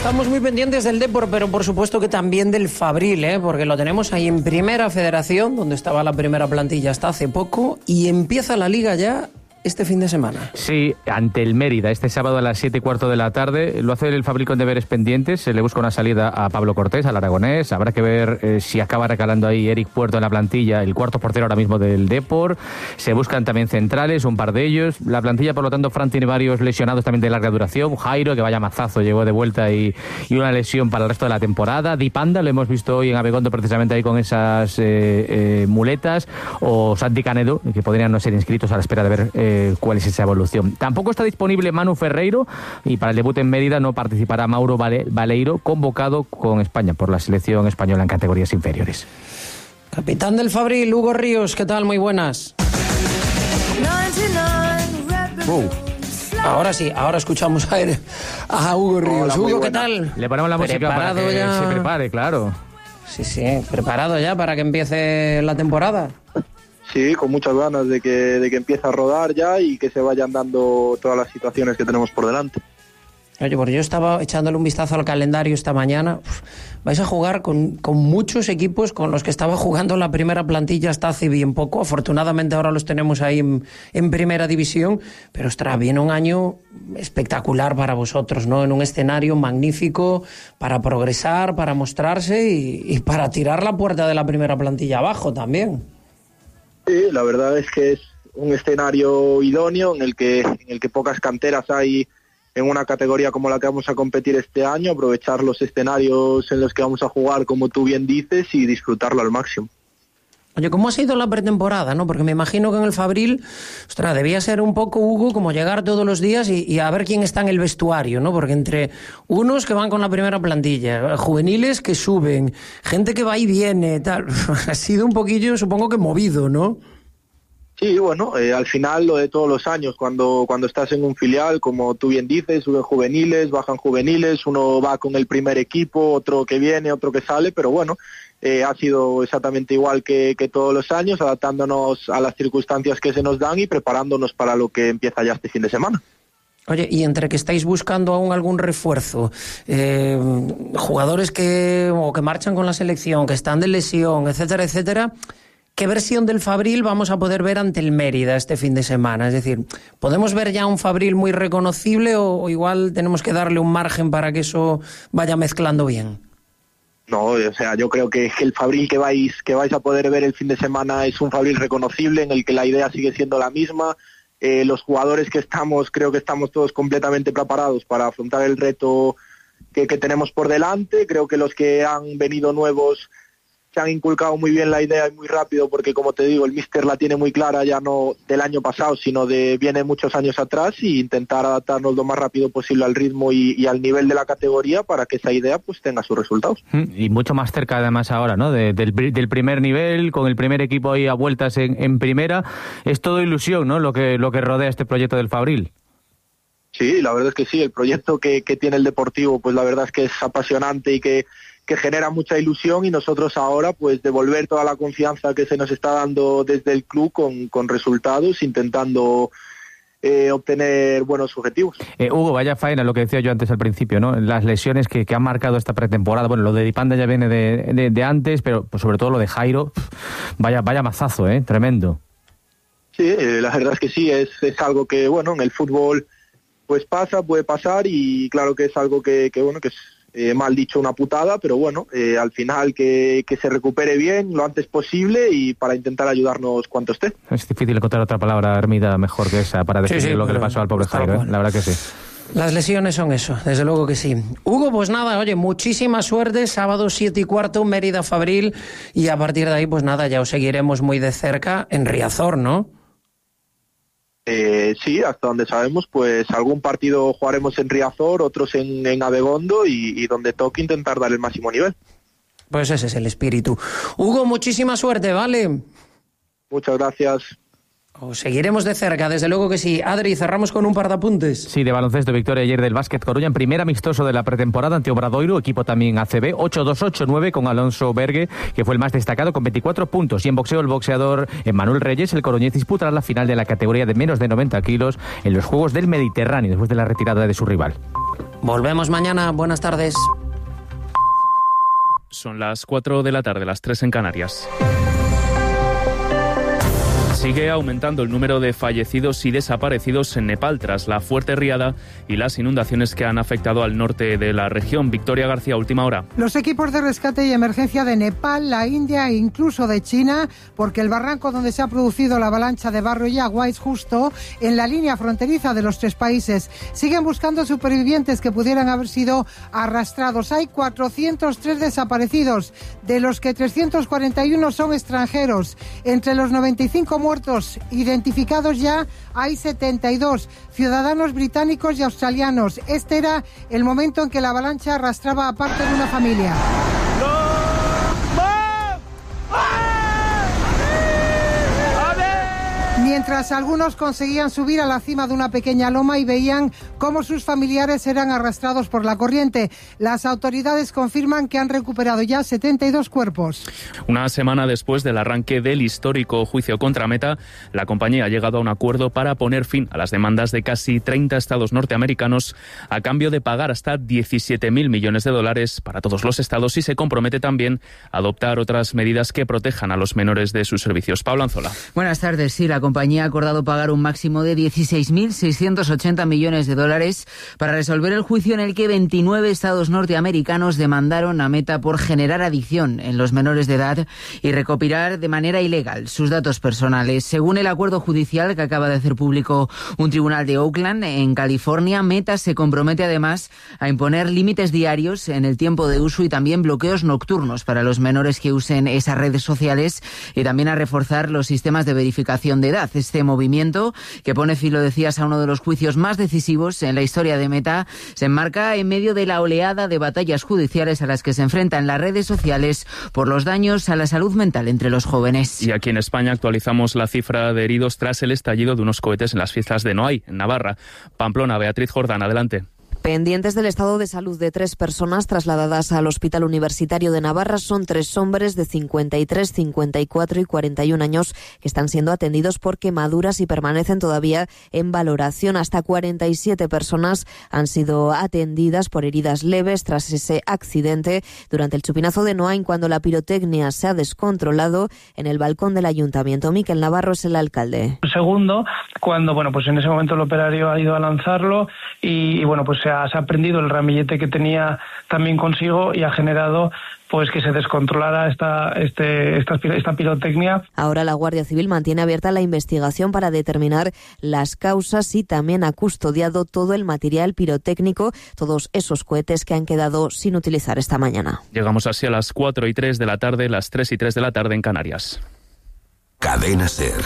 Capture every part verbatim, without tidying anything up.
Estamos muy pendientes del Depor, pero por supuesto que también del Fabril, ¿eh? Porque lo tenemos ahí en Primera Federación, donde estaba la primera plantilla hasta hace poco, y empieza la Liga ya este fin de semana. Sí, ante el Mérida, este sábado a las siete y cuarto de la tarde. Lo hace el Fabril con deberes pendientes. Se le busca una salida a Pablo Cortés, al aragonés. Habrá que ver eh, si acaba recalando ahí Eric Puerto en la plantilla, el cuarto portero ahora mismo del Depor. Se buscan también centrales, un par de ellos. La plantilla, por lo tanto, Fran tiene varios lesionados también de larga duración. Jairo, que vaya mazazo, llegó de vuelta y, y una lesión para el resto de la temporada. Dipanda, lo hemos visto hoy en Abegondo precisamente ahí con esas eh, eh, muletas. O Santi Canedo, que podrían no ser inscritos a la espera de ver eh, cuál es esa evolución. Tampoco está disponible Manu Ferreiro y para el debut en Mérida no participará Mauro Vale, Valeiro, convocado con España por la selección española en categorías inferiores. Capitán del Fabril, Hugo Ríos, ¿qué tal? Muy buenas. Uh. Ahora sí, ahora escuchamos a, él, a Hugo Ríos. Hola, Hugo, ¿qué tal? Le ponemos la música para que ya? se prepare, claro. Sí, sí, preparado ya para que empiece la temporada. Sí, con muchas ganas de que, de que empiece a rodar ya y que se vayan dando todas las situaciones que tenemos por delante. Oye, pues yo estaba echándole un vistazo al calendario esta mañana. Uf, vais a jugar con, con muchos equipos con los que estaba jugando la primera plantilla hasta hace bien poco. Afortunadamente ahora los tenemos ahí en, en primera división. Pero, ostras, viene un año espectacular para vosotros, ¿no? En un escenario magnífico para progresar, para mostrarse y, y para tirar la puerta de la primera plantilla abajo también. Sí, la verdad es que es un escenario idóneo en el que en el que pocas canteras hay en una categoría como la que vamos a competir este año, aprovechar los escenarios en los que vamos a jugar, como tú bien dices, y disfrutarlo al máximo. Oye, ¿cómo ha sido la pretemporada, no? Porque me imagino que en el Fabril, ostras, debía ser un poco, Hugo, como llegar todos los días y, y a ver quién está en el vestuario, ¿no? Porque entre unos que van con la primera plantilla, juveniles que suben, gente que va y viene, tal, ha sido un poquillo, supongo que movido, ¿no? Sí, bueno, eh, al final lo de todos los años, cuando cuando estás en un filial, como tú bien dices, suben juveniles, bajan juveniles, uno va con el primer equipo, otro que viene, otro que sale, pero bueno, eh, ha sido exactamente igual que, que todos los años, adaptándonos a las circunstancias que se nos dan y preparándonos para lo que empieza ya este fin de semana. Oye, y entre que estáis buscando aún algún refuerzo, eh, jugadores que o que marchan con la selección, que están de lesión, etcétera, etcétera, ¿qué versión del Fabril vamos a poder ver ante el Mérida este fin de semana? Es decir, ¿podemos ver ya un Fabril muy reconocible o, o igual tenemos que darle un margen para que eso vaya mezclando bien? No, o sea, yo creo que el Fabril que vais que vais a poder ver el fin de semana es un Fabril reconocible en el que la idea sigue siendo la misma. Eh, los jugadores que estamos, creo que estamos todos completamente preparados para afrontar el reto que, que tenemos por delante. Creo que los que han venido nuevos se han inculcado muy bien la idea y muy rápido, porque como te digo, el míster la tiene muy clara, ya no del año pasado, sino de viene muchos años atrás, y intentar adaptarnos lo más rápido posible al ritmo y, y al nivel de la categoría para que esa idea pues tenga sus resultados. Y mucho más cerca además ahora, ¿no? De, del, del primer nivel, con el primer equipo ahí a vueltas en, en primera. Es todo ilusión, ¿no? Lo que, lo que rodea este proyecto del Fabril. Sí, la verdad es que sí, el proyecto que, que tiene el Deportivo, pues la verdad es que es apasionante y que que genera mucha ilusión, y nosotros ahora pues devolver toda la confianza que se nos está dando desde el club con, con resultados, intentando eh, obtener buenos objetivos. Eh, Hugo, vaya faena lo que decía yo antes al principio, ¿no? Las lesiones que, que han marcado esta pretemporada. Bueno, lo de Dipanda ya viene de, de, de antes, pero pues sobre todo lo de Jairo, vaya, vaya mazazo, ¿eh? Tremendo. Sí, eh, la verdad es que sí, es, es algo que, bueno, en el fútbol pues pasa, puede pasar, y claro que es algo que, que bueno, que es Eh, mal dicho, una putada, pero bueno, eh, al final que, que se recupere bien lo antes posible y para intentar ayudarnos cuanto esté. Es difícil encontrar otra palabra, Hermida, mejor que esa para definir sí, sí, lo que le pasó al pobre Jairo, ¿eh? La verdad que sí. Las lesiones son eso, desde luego que sí. Hugo, pues nada, oye, muchísima suerte, sábado siete y cuarto, Mérida Fabril, y a partir de ahí, pues nada, ya os seguiremos muy de cerca en Riazor, ¿no? Eh, sí, hasta donde sabemos, pues algún partido jugaremos en Riazor, otros en, en Abegondo, y, y donde toque intentar dar el máximo nivel. Pues ese es el espíritu. Hugo, muchísima suerte, ¿vale? Muchas gracias. Os seguiremos de cerca, desde luego que sí. Adri, cerramos con un par de apuntes. Sí, de baloncesto, victoria ayer del Básquet Coruña en primer amistoso de la pretemporada ante Obradoiro, equipo también A C B, ocho dos ocho nueve con Alonso Bergue, que fue el más destacado con veinticuatro puntos. Y en boxeo, el boxeador Emmanuel Reyes, el coruñés, disputará la final de la categoría de menos de noventa kilos en los Juegos del Mediterráneo, después de la retirada de su rival. Volvemos mañana. Buenas tardes. Son las cuatro de la tarde, las tres en Canarias. Sigue aumentando el número de fallecidos y desaparecidos en Nepal tras la fuerte riada y las inundaciones que han afectado al norte de la región. Victoria García, última hora. Los equipos de rescate y emergencia de Nepal, la India e incluso de China, porque el barranco donde se ha producido la avalancha de barro y agua es justo en la línea fronteriza de los tres países. Siguen buscando supervivientes que pudieran haber sido arrastrados. Hay cuatrocientos tres desaparecidos, de los que trescientos cuarenta y uno son extranjeros. Entre los noventa y cinco muertos identificados ya hay setenta y dos ciudadanos británicos y australianos. Este era el momento en que la avalancha arrastraba a parte de una familia. Mientras algunos conseguían subir a la cima de una pequeña loma y veían cómo sus familiares eran arrastrados por la corriente. Las autoridades confirman que han recuperado ya setenta y dos cuerpos. Una semana después del arranque del histórico juicio contra Meta, la compañía ha llegado a un acuerdo para poner fin a las demandas de casi treinta estados norteamericanos a cambio de pagar hasta diecisiete mil millones de dólares para todos los estados y se compromete también a adoptar otras medidas que protejan a los menores de sus servicios. Pablo Anzola. Buenas tardes. Sí, la compañía ha acordado pagar un máximo de dieciséis mil seiscientos ochenta millones de dólares para resolver el juicio en el que veintinueve estados norteamericanos demandaron a Meta por generar adicción en los menores de edad y recopilar de manera ilegal sus datos personales. Según el acuerdo judicial que acaba de hacer público un tribunal de Oakland, en California, Meta se compromete además a imponer límites diarios en el tiempo de uso y también bloqueos nocturnos para los menores que usen esas redes sociales y también a reforzar los sistemas de verificación de edad. Este movimiento, que pone fin, lo decías, a uno de los juicios más decisivos en la historia de Meta, se enmarca en medio de la oleada de batallas judiciales a las que se enfrentan las redes sociales por los daños a la salud mental entre los jóvenes. Y aquí en España actualizamos la cifra de heridos tras el estallido de unos cohetes en las fiestas de Noailles, en Navarra. Pamplona, Beatriz Jordán, adelante. Pendientes del estado de salud de tres personas trasladadas al Hospital Universitario de Navarra, son tres hombres de cincuenta y tres, cincuenta y cuatro y cuarenta y un años que están siendo atendidos por quemaduras y permanecen todavía en valoración. Hasta cuarenta y siete personas han sido atendidas por heridas leves tras ese accidente durante el chupinazo de Noailles, cuando la pirotecnia se ha descontrolado en el balcón del ayuntamiento. Miquel Navarro es el alcalde. Segundo, cuando bueno pues en ese momento el operario ha ido a lanzarlo y, y bueno pues se ha se ha prendido el ramillete que tenía también consigo y ha generado pues que se descontrolara esta, este, esta, esta pirotecnia. Ahora la Guardia Civil mantiene abierta la investigación para determinar las causas y también ha custodiado todo el material pirotécnico, todos esos cohetes que han quedado sin utilizar esta mañana. Llegamos así a las cuatro y tres de la tarde, las tres y tres de la tarde en Canarias. Cadena SER.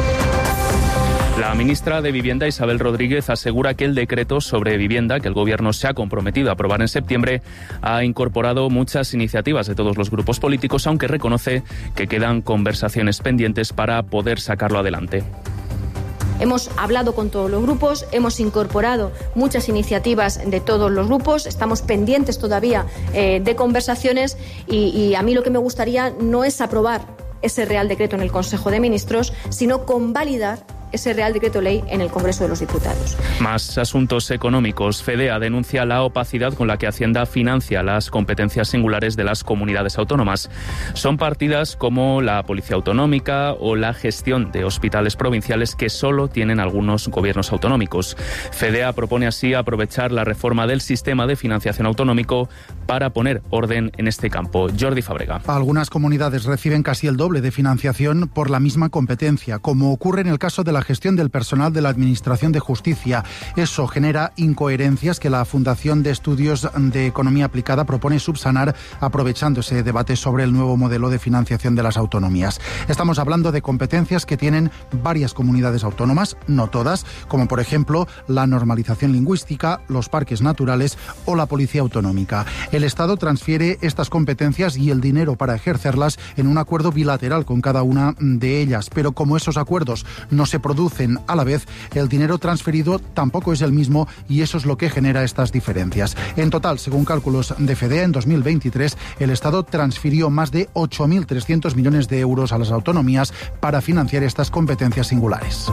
La ministra de Vivienda, Isabel Rodríguez, asegura que el decreto sobre vivienda que el Gobierno se ha comprometido a aprobar en septiembre ha incorporado muchas iniciativas de todos los grupos políticos, aunque reconoce que quedan conversaciones pendientes para poder sacarlo adelante. Hemos hablado con todos los grupos, hemos incorporado muchas iniciativas de todos los grupos, estamos pendientes todavía eh, de conversaciones y, y a mí lo que me gustaría no es aprobar ese Real Decreto en el Consejo de Ministros, sino convalidar ese Real Decreto Ley en el Congreso de los Diputados. Más asuntos económicos. FEDEA denuncia la opacidad con la que Hacienda financia las competencias singulares de las comunidades autónomas. Son partidas como la Policía Autonómica o la gestión de hospitales provinciales que solo tienen algunos gobiernos autonómicos. FEDEA propone así aprovechar la reforma del sistema de financiación autonómico para poner orden en este campo. Jordi Fábrega. Algunas comunidades reciben casi el doble de financiación por la misma competencia, como ocurre en el caso de la gestión del personal de la Administración de Justicia. Eso genera incoherencias que la Fundación de Estudios de Economía Aplicada propone subsanar aprovechando ese debate sobre el nuevo modelo de financiación de las autonomías. Estamos hablando de competencias que tienen varias comunidades autónomas, no todas, como por ejemplo la normalización lingüística, los parques naturales o la Policía Autonómica. El Estado transfiere estas competencias y el dinero para ejercerlas en un acuerdo bilateral con cada una de ellas, pero como esos acuerdos no se producen a la vez, el dinero transferido tampoco es el mismo y eso es lo que genera estas diferencias. En total, según cálculos de FEDEA, en dos mil veintitrés el Estado transfirió más de ocho mil trescientos millones de euros a las autonomías para financiar estas competencias singulares.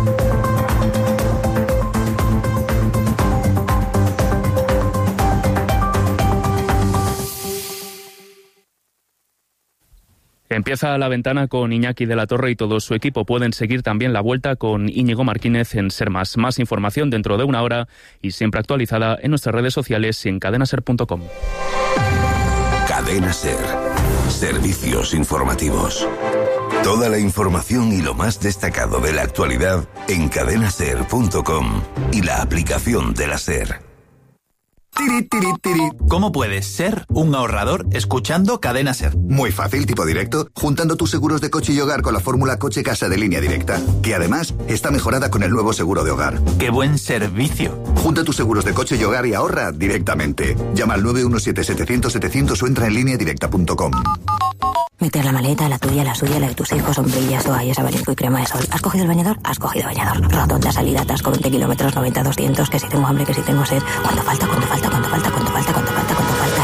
Empieza La Ventana con Iñaki de la Torre y todo su equipo. Pueden seguir también la vuelta con Íñigo Martínez en Ser Más. Más información dentro de una hora y siempre actualizada en nuestras redes sociales y en cadena ser punto com. Cadena Ser. Servicios informativos. Toda la información y lo más destacado de la actualidad en cadena ser punto com y la aplicación de la SER. Tiri, tiri, tiri. ¿Cómo puedes ser un ahorrador escuchando Cadena Ser? Muy fácil, tipo directo, juntando tus seguros de coche y hogar con la fórmula coche-casa de Línea Directa, que además está mejorada con el nuevo seguro de hogar. ¡Qué buen servicio! Junta tus seguros de coche y hogar y ahorra directamente. Llama al nueve uno siete, setecientos, setecientos o entra en línea directa punto com. Meter la maleta, la tuya, la suya, la de tus hijos, sombrillas, toallas, abanico y crema de sol. ¿Has cogido el bañador? Has cogido bañador. Rotonda, salida, atasco, veinte kilómetros, noventa, doscientos, que si tengo hambre, que si tengo sed. ¿Cuánto falta, cuánto falta, cuánto falta, cuánto falta, cuánto falta, cuánto falta?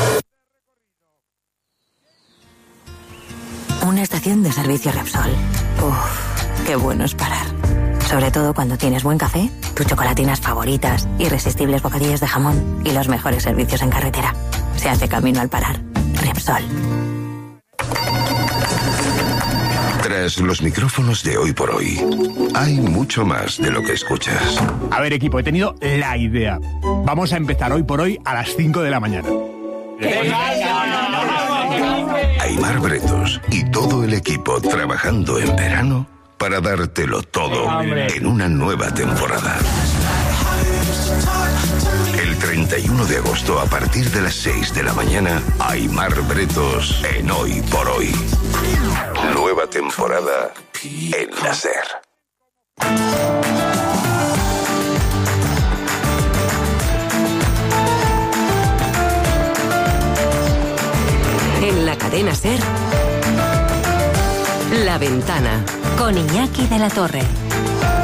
Y... una estación de servicio Repsol. Uff, qué bueno es parar. Sobre todo cuando tienes buen café, tus chocolatinas favoritas, irresistibles bocadillos de jamón y los mejores servicios en carretera. Se hace camino al parar. Repsol. Tras los micrófonos de Hoy por Hoy, hay mucho más de lo que escuchas. A ver, equipo, he tenido la idea. Vamos a empezar Hoy por Hoy a las cinco de la mañana. Aimar Bretos y todo el equipo trabajando en verano para dártelo todo en una nueva temporada. El treinta y uno de agosto, a partir de las seis de la mañana, Aimar Bretos en Hoy por Hoy. Nueva temporada en la SER. En la cadena SER, La Ventana, con Iñaki de la Torre.